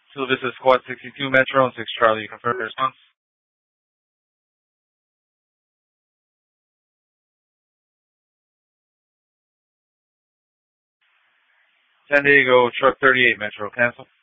So this is Squad 62 Metro and 6 Charlie. You confirm your response? San Diego Truck 38 Metro. Cancel.